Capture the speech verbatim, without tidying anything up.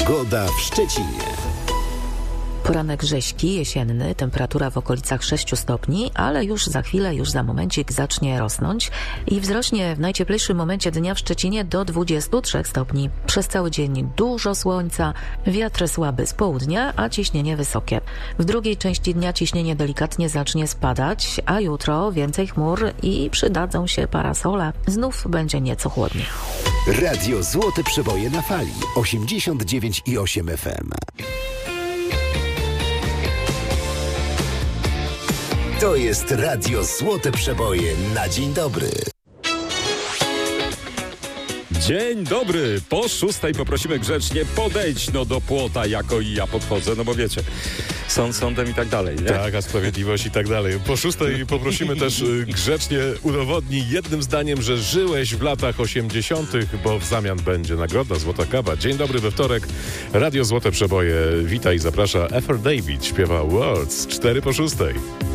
Pogoda w Szczecinie. Poranek rześki, jesienny, temperatura w okolicach sześciu stopni, ale już za chwilę, już za momencik zacznie rosnąć i wzrośnie w najcieplejszym momencie dnia w Szczecinie do dwudziestu trzech stopni. Przez cały dzień dużo słońca, wiatr słaby z południa, a ciśnienie wysokie. W drugiej części dnia ciśnienie delikatnie zacznie spadać, a jutro więcej chmur i przydadzą się parasole. Znów będzie nieco chłodniej. Radio Złote Przeboje na fali osiemdziesiąt dziewięć i osiem F M. To jest Radio Złote Przeboje na dzień dobry. Dzień dobry. Po szóstej poprosimy grzecznie podejdź no do płota, jako i ja podchodzę, no bo wiecie, sąd sądem i tak dalej, nie? Tak, a sprawiedliwość i tak dalej. Po szóstej poprosimy też y, grzecznie udowodnij jednym zdaniem, że żyłeś w latach osiemdziesiątych, bo w zamian będzie nagroda Złota Kawa. Dzień dobry we wtorek. Radio Złote Przeboje. Witaj, zaprasza Ethel David. Śpiewa Words. Cztery po szóstej.